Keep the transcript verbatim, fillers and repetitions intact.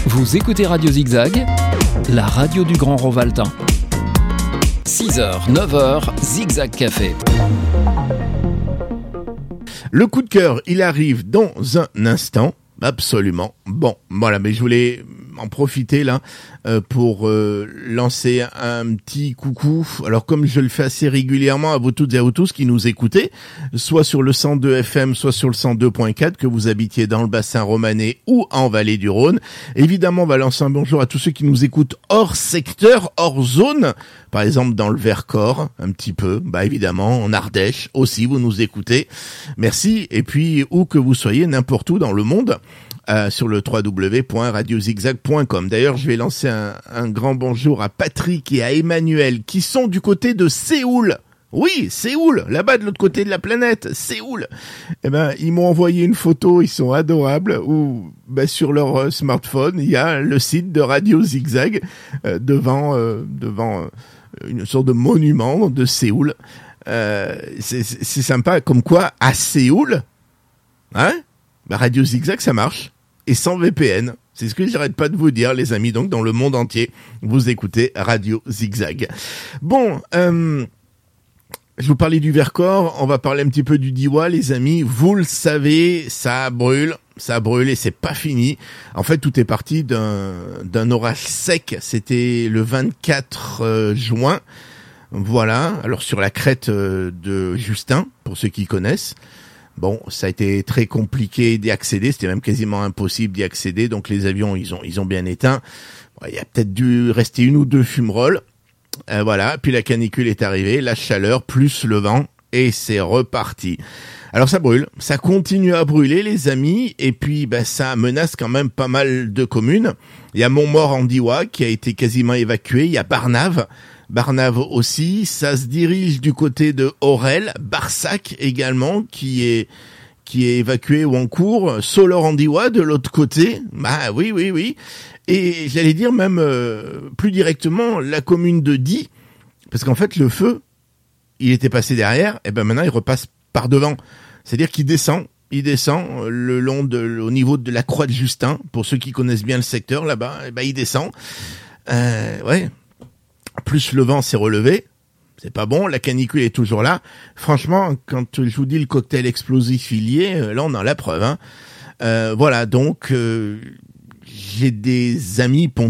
Vous écoutez Radio Zigzag, la radio du Grand Rovaltain. six heures, neuf heures, Zigzag Café. Le coup de cœur, il arrive dans un instant. Absolument. Bon, voilà, mais je voulais en profiter là euh, pour euh, lancer un petit coucou. Alors comme je le fais assez régulièrement à vous toutes et à vous tous qui nous écoutez, soit sur le cent deux F M, soit sur le cent deux point quatre, que vous habitiez dans le bassin romanais ou en vallée du Rhône. Évidemment, on va lancer un bonjour à tous ceux qui nous écoutent hors secteur, hors zone. Par exemple dans le Vercors, un petit peu, bah évidemment, en Ardèche aussi, vous nous écoutez. Merci, et puis où que vous soyez, n'importe où dans le monde, euh, sur le w w w point radio zigzag point com. D'ailleurs, je vais lancer un, un grand bonjour à Patrick et à Emmanuel, qui sont du côté de Séoul. Oui, Séoul, là-bas de l'autre côté de la planète, Séoul. Eh ben, ils m'ont envoyé une photo, ils sont adorables, où ben, sur leur euh, smartphone, il y a le site de Radio Zigzag euh, devant euh, devant euh, une sorte de monument de Séoul. Euh, c'est, c'est sympa, comme quoi à Séoul, hein, ben, Radio Zigzag ça marche et sans V P N. C'est ce que j'arrête pas de vous dire, les amis. Donc dans le monde entier, vous écoutez Radio Zigzag. Bon. Euh, Je vous parlais du Vercors, on va parler un petit peu du Diois, les amis. Vous le savez, ça brûle, ça brûle et c'est pas fini. En fait, tout est parti d'un, d'un orage sec. C'était le vingt-quatre juin. Voilà. Alors, sur la crête de Justin, pour ceux qui connaissent. Bon, ça a été très compliqué d'y accéder. C'était même quasiment impossible d'y accéder. Donc, les avions, ils ont, ils ont bien éteint. Il y a peut-être dû rester une ou deux fumerolles. Euh, voilà, puis la canicule est arrivée, la chaleur plus le vent, et c'est reparti. Alors ça brûle, ça continue à brûler les amis, et puis bah, ça menace quand même pas mal de communes. Il y a Montmort en Diois qui a été quasiment évacué, il y a Barnave, Barnave aussi, ça se dirige du côté de Orel, Barsac également qui est qui est évacué ou en cours, Soleure en Diois de l'autre côté, bah oui oui oui. Et j'allais dire même euh, plus directement la commune de Die, parce qu'en fait le feu, il était passé derrière, et ben maintenant il repasse par devant. C'est-à-dire qu'il descend, il descend le long de, au niveau de la croix de Justin. Pour ceux qui connaissent bien le secteur là-bas, et ben il descend. Euh, ouais. Plus le vent s'est relevé, c'est pas bon. La canicule est toujours là. Franchement, quand je vous dis le cocktail explosif il y est, là on a la preuve. Hein. Euh, voilà donc. Euh, J'ai des amis